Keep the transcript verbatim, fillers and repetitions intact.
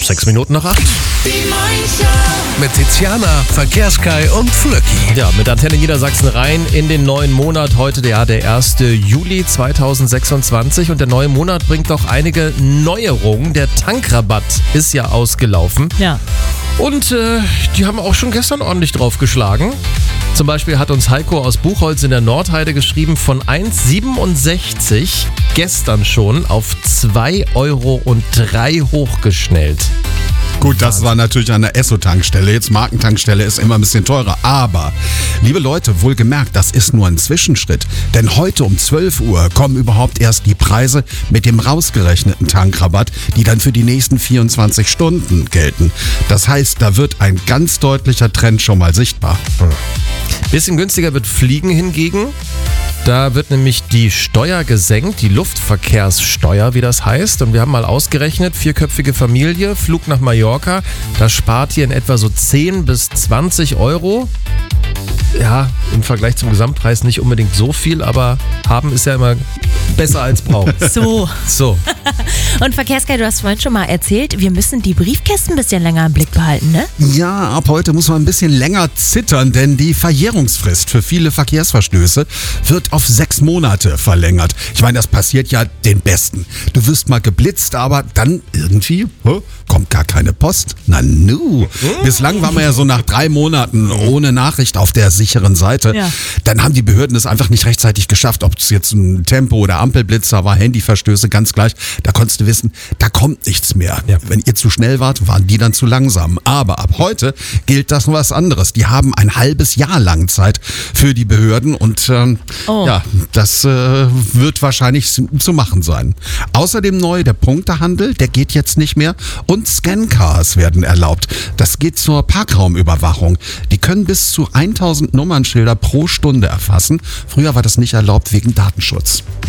Sechs Minuten nach acht. Die Morning Mit Tiziana, Verkehrskai und Flöcki. Ja, mit Antenne Niedersachsen rein in den neuen Monat. Heute ja der erste Juli zweitausendsechsundzwanzig und der neue Monat bringt doch einige Neuerungen. Der Tankrabatt ist ja ausgelaufen. Ja. Und äh, die haben auch schon gestern ordentlich draufgeschlagen. Zum Beispiel hat uns Heiko aus Buchholz in der Nordheide geschrieben, von eins Komma siebenundsechzig gestern schon auf zwei Euro und drei hochgeschnellt. Gut, das war natürlich an der Esso-Tankstelle. Jetzt Markentankstelle ist immer ein bisschen teurer. Aber, liebe Leute, wohlgemerkt, das ist nur ein Zwischenschritt. Denn heute um zwölf Uhr kommen überhaupt erst die Preise mit dem rausgerechneten Tankrabatt, die dann für die nächsten vierundzwanzig Stunden gelten. Das heißt, da wird ein ganz deutlicher Trend schon mal sichtbar. Bisschen günstiger wird Fliegen hingegen. Da wird nämlich die Steuer gesenkt, die Luftverkehrssteuer, wie das heißt. Und wir haben mal ausgerechnet, vierköpfige Familie, Flug nach Mallorca, das spart ihr in etwa so zehn bis zwanzig Euro. Ja, im Vergleich zum Gesamtpreis nicht unbedingt so viel, aber haben ist ja immer besser als brauchen. So. So. Und Verkehrskai, du hast vorhin schon mal erzählt, wir müssen die Briefkästen ein bisschen länger im Blick behalten, ne? Ja, ab heute muss man ein bisschen länger zittern, denn die Verjährungsfrist für viele Verkehrsverstöße wird auf sechs Monate verlängert. Ich meine, das passiert ja den Besten. Du wirst mal geblitzt, aber dann irgendwie hä, kommt gar keine Post. Na nu. Bislang waren wir ja so nach drei Monaten ohne Nachricht auf der sicheren Seite. Ja. Dann haben die Behörden es einfach nicht rechtzeitig geschafft, ob es jetzt ein Tempo- oder Ampelblitzer war, Handyverstöße, ganz gleich. Da konntest du wissen, da kommt nichts mehr. Ja. Wenn ihr zu schnell wart, waren die dann zu langsam. Aber ab heute gilt das was anderes. Die haben ein halbes Jahr lang Zeit für die Behörden und ähm, Oh. ja, das äh, wird wahrscheinlich zu machen sein. Außerdem neu der Punktehandel, der geht jetzt nicht mehr und Scancars werden erlaubt. Das geht zur Parkraumüberwachung. Die können bis zu tausend Nummernschilder pro Stunde erfassen. Früher war das nicht erlaubt wegen Datenschutz.